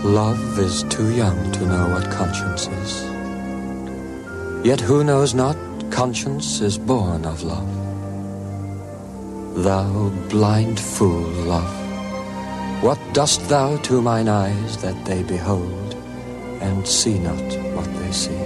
Love is too young to know what conscience is. Yet who knows not conscience is born of love? Thou blind fool, love, what dost thou to mine eyes that they behold and see not what they see?